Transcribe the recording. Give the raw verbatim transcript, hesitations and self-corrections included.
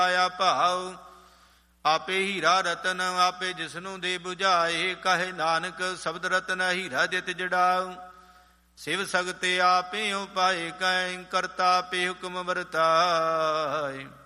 ਆਇਆ ਭਾਉ। ਆਪੇ ਹੀਰਾ ਰਤਨ ਆਪੇ ਜਿਸਨੂੰ ਦੇ 부ਝਾਏ। ਕਹੇ ਨਾਨਕ ਸ਼ਬਦ ਰਤਨ ਹੀਰਾ ਜਿਤ ਜੜਾਉ। ਸਿਵ ਸਗਤੇ ਆਪੇ ਉਪਾਏ ਕੈ ਕਰਤਾ ਆਪੇ ਹੁਕਮ ਵਰਤਾਏ।